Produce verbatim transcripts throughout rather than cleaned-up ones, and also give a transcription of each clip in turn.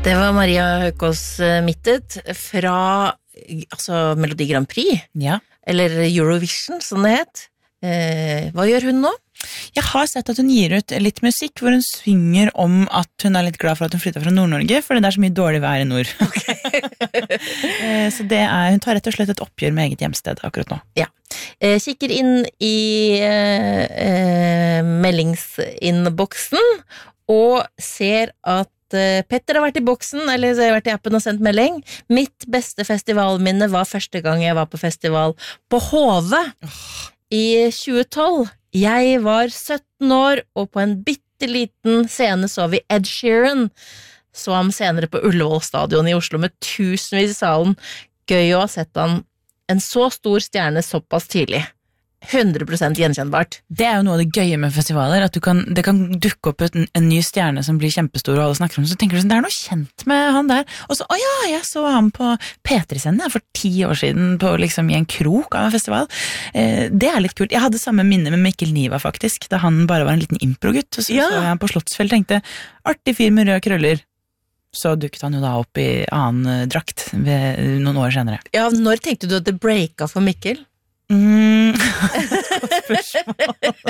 Det var Maria Høkås Mittet fra altså, Melodi Grand Prix, ja. Eller Eurovision, som det het. Eh, hva gjør hun nå? Jeg har sett at hun gir ut litt musikk hvor hun synger om at hun er litt glad for at hun flyttet fra Nord-Norge, fordi det er så mye dårlig vær i nord. Okay. eh, så det er, hun tar rett og slett et oppgjør med eget hjemsted akkurat nå. Ja. Eh, kikker inn i eh, eh, meldingsinnboksen og ser at Petter har vært i boksen, eller jeg har vært i appen og sendt melding. Mitt beste festivalminne var første gang jeg var på festival på Hove i tjue tolv. Jeg var sytten år, og på en bitteliten scene så vi Ed Sheeran. Så ham senere på Ullevål Stadion i Oslo med tusenvis i salen. Gøy å ha sett han en så stor stjerne såpass tidlig. hundre prosent gjenkjennbart. Det er jo noe av det gøye med festivaler, at du kan, det kan dukke opp en, en ny stjerne som blir kjempestor, og alle snakker om det, så tenker du sånn, det er noe kjent med han der, og så, å ja, jeg så han på P tre-scenen for ti år siden, på liksom i en krok av en festival. Eh, det er litt kult. Jeg hadde samme minne med Mikkel Niva faktisk, da han bare var en liten improgutt, og så ja. så jeg han på Slottsfjell, tenkte, artig fyr med røde krøller. Så dukket han jo da opp i annen drakt ved, noen år senere. Ja, når tenkte du at det breaka for Mikkel? Mm. Godt spørsmål.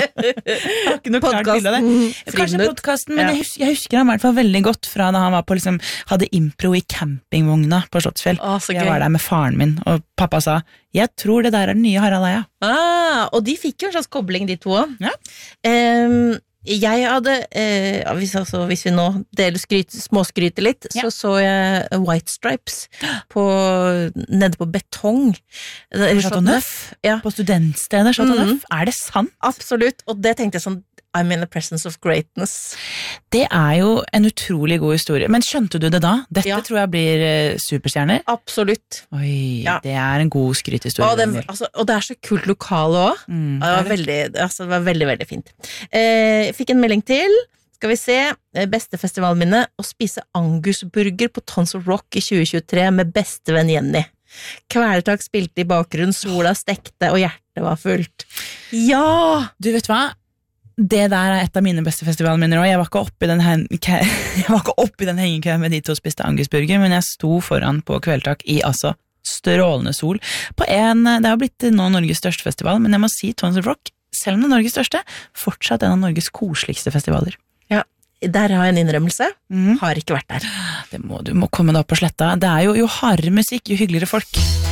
Jeg har ikke noe klart bilde av det. Kanskje podcasten, men ja. jeg, husker, jeg husker han i hvert fall veldig godt fra da han var på, liksom, hadde impro i campingvogna på Slottsfjell. Å, jeg var der med faren min, og pappa sa, jeg tror det der er den nye Harald Eia. Ah, og de fikk jo en slags kobling, de to. Ja. Um, jeg hadde, eh, hvis, altså, hvis vi nå deler skryt, småskryter litt, ja. så så jeg White Stripes på, nede på Betong. Chateau Neuf? Ja. På studentstedet Chateau Neuf? Mm. Er det sant? Absolutt, og det tenkte jeg sånn, I'm in the presence of greatness. Det er jo en utrolig god historie. Men skjønte du det da? Dette ja. tror jeg blir uh, superstjerner. Absolutt. Oi, ja. det er en god skrythistorie. Og det, altså, og det er så kult lokale også. Mm, det, var veldig, altså, det var veldig, veldig fint. Eh, jeg fikk en melding til. Skal vi se. Beste festivalminne. Å spise angusburger på Tons of Rock i tjue tjuetre med bestevenn Jenny. Kvelertak spilte i bakgrunnen, sola stekte og hjertet var fullt. Ja! Du vet hva? Det der er et av mine beste festivalminner, og jeg var ikke oppe i den, jeg var ikke oppe i den hengekøen med de to spiste angusburger, men jeg sto foran på kvelertak i altså strålende sol. På en, det har blitt nå Norges største festival, men jeg må si Tons of Rock, selv om det er Norges største, fortsatt en av Norges koseligste festivaler. Ja, der har jeg en innrømmelse. Mm. Har ikke vært der. Det må, du må komme deg opp på sletta. Det er jo, jo hardere musikk, jo hyggeligere folk.